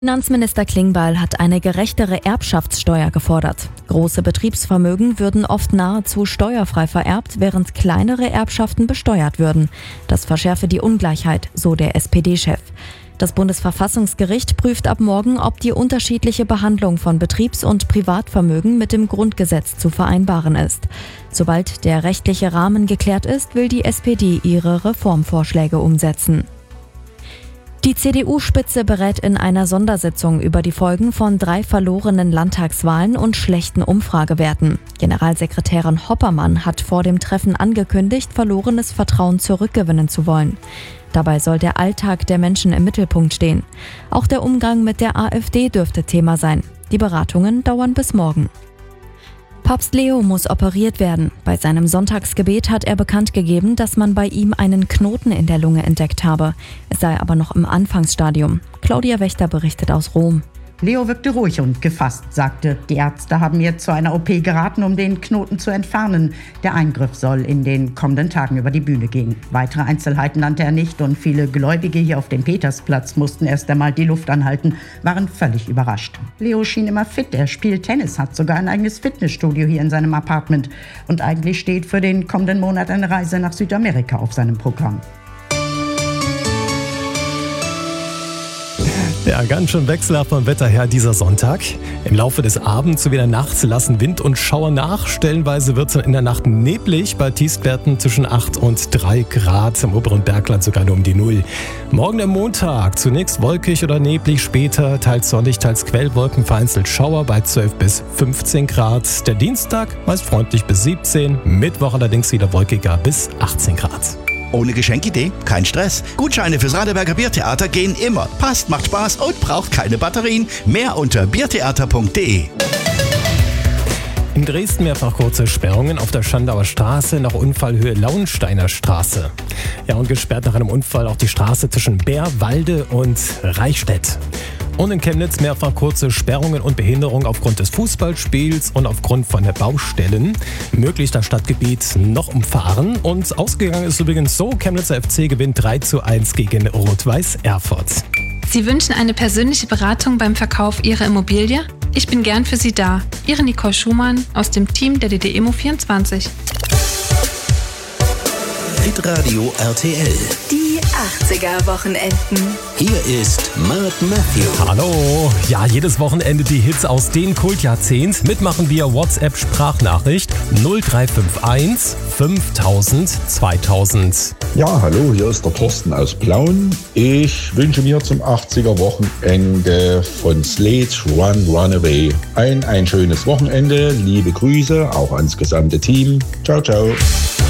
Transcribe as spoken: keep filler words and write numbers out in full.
Finanzminister Klingbeil hat eine gerechtere Erbschaftssteuer gefordert. Große Betriebsvermögen würden oft nahezu steuerfrei vererbt, während kleinere Erbschaften besteuert würden. Das verschärfe die Ungleichheit, so der S P D-Chef. Das Bundesverfassungsgericht prüft ab morgen, ob die unterschiedliche Behandlung von Betriebs- und Privatvermögen mit dem Grundgesetz zu vereinbaren ist. Sobald der rechtliche Rahmen geklärt ist, will die S P D ihre Reformvorschläge umsetzen. Die C D U-Spitze berät in einer Sondersitzung über die Folgen von drei verlorenen Landtagswahlen und schlechten Umfragewerten. Generalsekretärin Hoppermann hat vor dem Treffen angekündigt, verlorenes Vertrauen zurückgewinnen zu wollen. Dabei soll der Alltag der Menschen im Mittelpunkt stehen. Auch der Umgang mit der AfD dürfte Thema sein. Die Beratungen dauern bis morgen. Papst Leo muss operiert werden. Bei seinem Sonntagsgebet hat er bekannt gegeben, dass man bei ihm einen Knoten in der Lunge entdeckt habe. Es sei aber noch im Anfangsstadium. Claudia Wächter berichtet aus Rom. Leo wirkte ruhig und gefasst, sagte, die Ärzte haben jetzt zu einer O P geraten, um den Knoten zu entfernen. Der Eingriff soll in den kommenden Tagen über die Bühne gehen. Weitere Einzelheiten nannte er nicht und viele Gläubige hier auf dem Petersplatz mussten erst einmal die Luft anhalten, waren völlig überrascht. Leo schien immer fit, er spielt Tennis, hat sogar ein eigenes Fitnessstudio hier in seinem Apartment und eigentlich steht für den kommenden Monat eine Reise nach Südamerika auf seinem Programm. Ja, ganz schön wechselhaft vom Wetter her dieser Sonntag. Im Laufe des Abends sowie der Nacht lassen Wind und Schauer nach. Stellenweise wird es in der Nacht neblig, bei Tiefstwerten zwischen acht und drei Grad, im oberen Bergland sogar nur um die Null. Morgen am Montag zunächst wolkig oder neblig, später teils sonnig, teils Quellwolken, vereinzelt Schauer bei zwölf bis fünfzehn Grad. Der Dienstag meist freundlich bis siebzehn, Mittwoch allerdings wieder wolkiger bis achtzehn Grad. Ohne Geschenkidee? Kein Stress. Gutscheine fürs Radeberger Biertheater gehen immer. Passt, macht Spaß und braucht keine Batterien. Mehr unter biertheater punkt de. In Dresden mehrfach kurze Sperrungen auf der Schandauer Straße nach Unfallhöhe Launsteiner Straße. Ja, und gesperrt nach einem Unfall auch die Straße zwischen Bärwalde und Reichstätt. Und in Chemnitz mehrfach kurze Sperrungen und Behinderungen aufgrund des Fußballspiels und aufgrund von der Baustellen. Möglich das Stadtgebiet noch umfahren. Und ausgegangen ist übrigens so, Chemnitzer F C gewinnt drei zu eins gegen Rot-Weiß Erfurt. Sie wünschen eine persönliche Beratung beim Verkauf Ihrer Immobilie? Ich bin gern für Sie da. Ihre Nicole Schumann aus dem Team der D D Immo vierundzwanzig. Hitradio R T L. Die achtziger-Wochenenden. Hier ist Mark Matthew. Hallo. Ja, jedes Wochenende die Hits aus dem Kultjahrzehnt. Mitmachen via WhatsApp-Sprachnachricht null drei fünf eins fünftausend zweitausend. Ja, hallo, hier ist der Thorsten aus Plauen. Ich wünsche mir zum achtziger-Wochenende von Slade Run Runaway ein, ein schönes Wochenende. Liebe Grüße auch ans gesamte Team. Ciao, ciao.